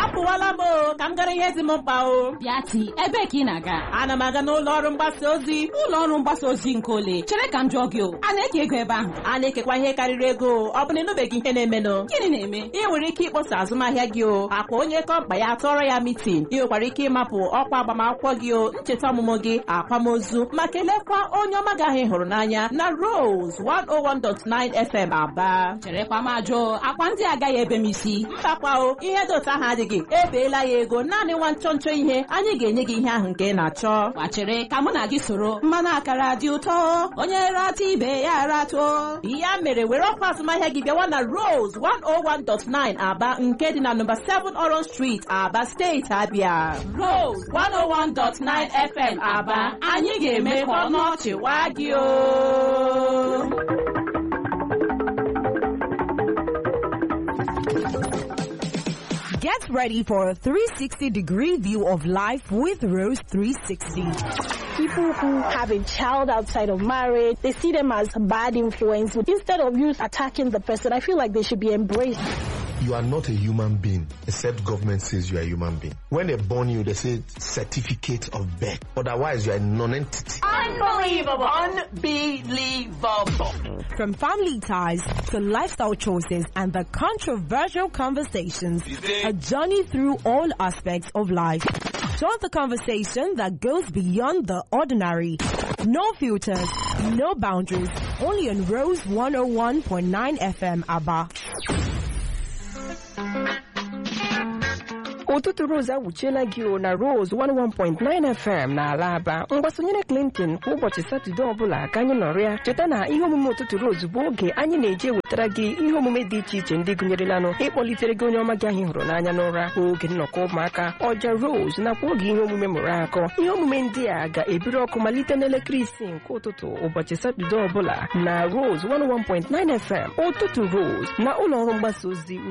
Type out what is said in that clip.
apụwala m o, ka m gara ihe dị m mkpa o. Bịati, ebe ka ị na-aga? Ana m aga n'ụlọ ọrụ mgbasa ozi. Ụlọ ọrụ mgbasa ozi nke ole? Chere ka m jụọ gị o, a na-eke ego ebe ahụ? A na-ekekwa ihe karịrị ego. Ọ bụ na ịnụbeghị ihe na-emenụ? Gịnị na-eme? Ị nwere ike ịkpọsa azụmahịa gị o, akwa onye kọmpa ya tọrọ ya mitin. Ị nwekwara ike ịmapụ ọkwa agbamakwụkwọ gị o, ncheta ọmụmụ gị, akwamozu, ma kelekwa onye ọma gị ahụ ị hụrụ n'anya na Rose 101.9 FM Aba. Cherekwa m ajụ, akwa ndị agaghị ebe m isi. Mbakwa o, ihe dị otu ahụ adịghị. Ebeela ya ego, naanị nwa nchọ nchọ ihe, anyị ga-enye gị ihe ahụ nke ị na-achọ. Gbachere ka mụ na gị soro. Mmanụ akara dị ụtọ, onye rata ibe ya ratuo. Ya mere were ọkwa azụmahịa gị bịawa na Rose 101.9 Aba nke dị na nọmba 7 Orange Street, Aba Steeti, Abia. Rose 101.9 FM Aba, anyị ga-eme ka ọnọchị waa gị o. Get ready for a 360-degree view of life with Rose 360. People who have a child outside of marriage, they see them as bad influence. Instead of you attacking the person, I feel like they should be embraced. You are not a human being, except government says you are a human being. When they born you, they say certificate of birth. Otherwise, you are a non-entity. Unbelievable. Unbelievable. From family ties to lifestyle choices and the controversial conversations, a journey through all aspects of life. Join the conversation that goes beyond the ordinary. No filters, no boundaries, only on Rose 101.9 FM Aba. Ụtụtụ Rose awuchiela gị na Rose 101.9 FM na ala Aba. Mgbasonyere Clinton kwa ụbọchị Satọde ọbụla ka anyị nọrọ ya. Cheta na ihe omume ụtụtụ Rose bụ oge anyị na-eji ewetara gị ihe omume dị iche iche ndị gụnyerelanụ ịkpọlitere gị onye ọma gị ahụ hụrụ n'anya n'ụra, oge nnọkọ ụmụaka, ọja Rose nakwa oge ihe omume mụrụ akọ. Ihe omume ndị a ga-ebiri ọkụ malite n'elekere 6 nke ụtụtụ ụbọchị Satọde ọbụla na Rose 101.9 FM. Ụtụtụ Rose na ụlọ ọrụ mgbasa ozi